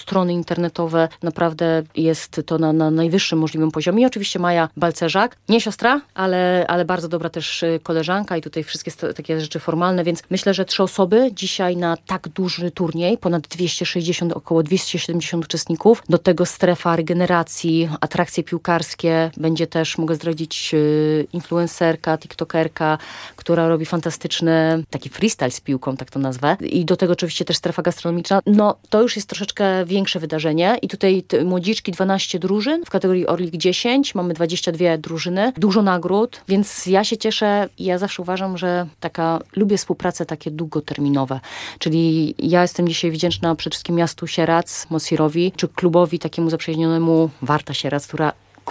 strony internetowe. Naprawdę jest to na najwyższym możliwym poziomie. I oczywiście Maja Balcerzak, nie siostra, ale bardzo dobra też koleżanka i tutaj wszystkie takie rzeczy formalne, więc myślę, że 3 osoby dzisiaj na tak duży turniej, ponad 260, około 270 uczestników. Do tego strefa regeneracji, atrakcje piłkarskie. Będzie też, mogę zdradzić, influencerka, tiktokerka, która robi fantastyczny taki freestyle z piłką, tak to nazwę. I do tego oczywiście też strefa gastronomiczna. No, to już jest troszeczkę większe wydarzenie i tutaj młodziczki 12 drużyn, w kategorii Orlik 10, mamy 22 drużyny, dużo nagród, więc ja się cieszę i ja zawsze uważam, że lubię współprace takie długoterminowe, czyli ja jestem dzisiaj wdzięczna przede wszystkim miastu Sieradz, Mosirowi, czy klubowi takiemu zaprzyjaźnionemu Warta Sieradz, która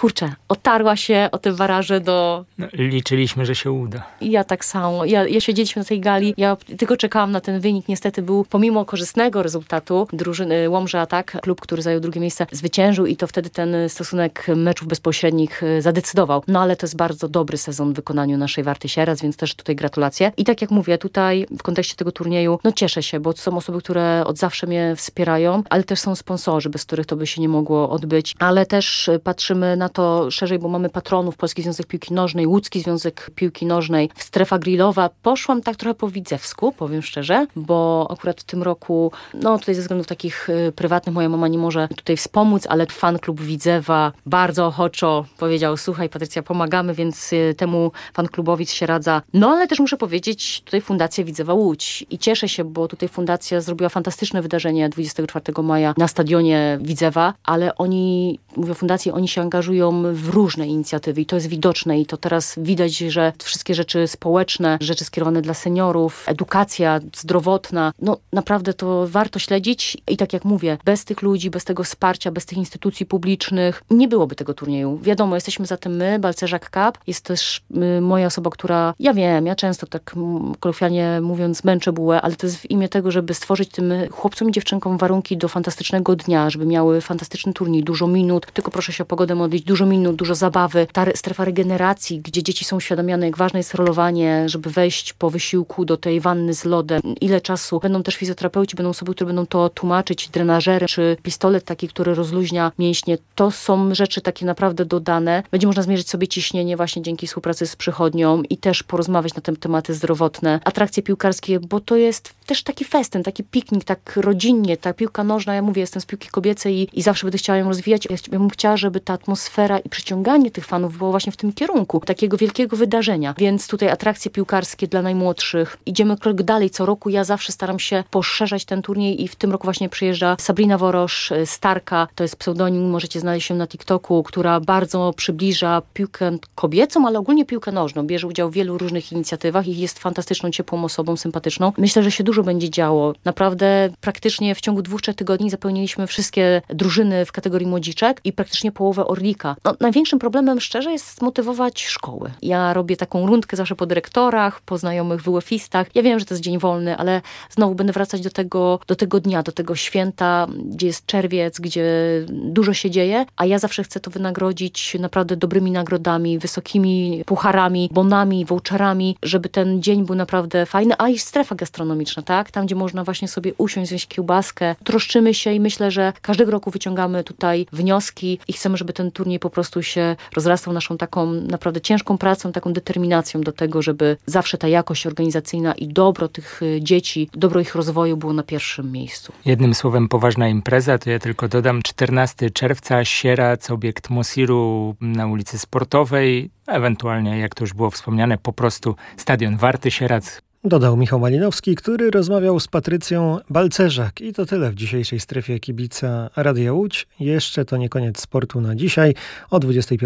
otarła się o te baraże do... No, liczyliśmy, że się uda. Ja tak samo. Ja siedzieliśmy na tej gali, ja tylko czekałam na ten wynik. Niestety był, pomimo korzystnego rezultatu drużyny Łomża Atak, klub, który zajął drugie miejsce, zwyciężył i to wtedy ten stosunek meczów bezpośrednich zadecydował. No ale to jest bardzo dobry sezon w wykonaniu naszej Warty Sieradz, więc też tutaj gratulacje. I tak jak mówię, tutaj w kontekście tego turnieju, no cieszę się, bo to są osoby, które od zawsze mnie wspierają, ale też są sponsorzy, bez których to by się nie mogło odbyć. Ale też patrzymy na to szerzej, bo mamy patronów, Polski Związek Piłki Nożnej, Łódzki Związek Piłki Nożnej, strefa grillowa. Poszłam tak trochę po widzewsku, powiem szczerze, bo akurat w tym roku, no tutaj ze względów takich prywatnych moja mama nie może tutaj wspomóc, ale fan klub Widzewa bardzo ochoczo powiedział, słuchaj Patrycja, pomagamy, więc temu fan klubowi się radza. No ale też muszę powiedzieć, tutaj Fundacja Widzewa Łódź i cieszę się, bo tutaj fundacja zrobiła fantastyczne wydarzenie 24 maja na stadionie Widzewa, ale oni, mówię o fundacji, oni się angażują w różne inicjatywy i to jest widoczne i to teraz widać, że wszystkie rzeczy społeczne, rzeczy skierowane dla seniorów, edukacja zdrowotna, no naprawdę to warto śledzić i tak jak mówię, bez tych ludzi, bez tego wsparcia, bez tych instytucji publicznych nie byłoby tego turnieju. Wiadomo, jesteśmy za tym my, Balcerzak Cup, jest też moja osoba, która, ja wiem, ja często tak kolokwialnie mówiąc męczę bułę, ale to jest w imię tego, żeby stworzyć tym chłopcom i dziewczynkom warunki do fantastycznego dnia, żeby miały fantastyczny turniej, dużo minut, tylko proszę się o pogodę modlić, dużo minut, dużo zabawy. Ta strefa regeneracji, gdzie dzieci są uświadamiane, jak ważne jest rolowanie, żeby wejść po wysiłku do tej wanny z lodem. Ile czasu. Będą też fizjoterapeuci, będą osoby, które będą to tłumaczyć, drenażery, czy pistolet taki, który rozluźnia mięśnie. To są rzeczy takie naprawdę dodane. Będzie można zmierzyć sobie ciśnienie właśnie dzięki współpracy z przychodnią i też porozmawiać na te tematy zdrowotne. Atrakcje piłkarskie, bo to jest też taki festyn, taki piknik, tak rodzinnie, ta piłka nożna, ja mówię, jestem z piłki kobiecej i zawsze będę chciała ją rozwijać. Ja bym chciała, żeby ta atmosfera i przyciąganie tych fanów było właśnie w tym kierunku, takiego wielkiego wydarzenia. Więc tutaj atrakcje piłkarskie dla najmłodszych. Idziemy krok dalej. Co roku ja zawsze staram się poszerzać ten turniej i w tym roku właśnie przyjeżdża Sabrina Worosz, Starka, to jest pseudonim, możecie znaleźć się na TikToku, która bardzo przybliża piłkę kobiecą, ale ogólnie piłkę nożną. Bierze udział w wielu różnych inicjatywach i jest fantastyczną, ciepłą osobą, sympatyczną. Myślę, że się dużo będzie działo. Naprawdę praktycznie w ciągu 2-3 tygodni zapełniliśmy wszystkie drużyny w kategorii młodziczek i praktycznie połowę Orlika. No, największym problemem, szczerze, jest zmotywować szkoły. Ja robię taką rundkę zawsze po dyrektorach, po znajomych WF-istach. Ja wiem, że to jest dzień wolny, ale znowu będę wracać do tego dnia, do tego święta, gdzie jest czerwiec, gdzie dużo się dzieje, a ja zawsze chcę to wynagrodzić naprawdę dobrymi nagrodami, wysokimi pucharami, bonami, voucherami, żeby ten dzień był naprawdę fajny, a i strefa gastronomiczna, tak? Tam, gdzie można właśnie sobie usiąść, zjeść kiełbaskę. Troszczymy się i myślę, że każdego roku wyciągamy tutaj wnioski i chcemy, żeby ten turniej po prostu się rozrastał naszą taką naprawdę ciężką pracą, taką determinacją do tego, żeby zawsze ta jakość organizacyjna i dobro tych dzieci, dobro ich rozwoju było na pierwszym miejscu. Jednym słowem poważna impreza, to ja tylko dodam 14 czerwca, Sieradz, obiekt Mosiru na ulicy Sportowej, ewentualnie, jak to już było wspomniane, po prostu stadion Warty Sieradz. Dodał Michał Malinowski, który rozmawiał z Patrycją Balcerzak. I to tyle w dzisiejszej strefie kibica Radia Łódź. Jeszcze to nie koniec sportu na dzisiaj. O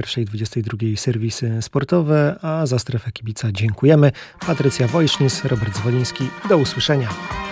21:22 serwisy sportowe, a za strefę kibica dziękujemy. Patrycja Wojsznis, Robert Zwoliński. Do usłyszenia.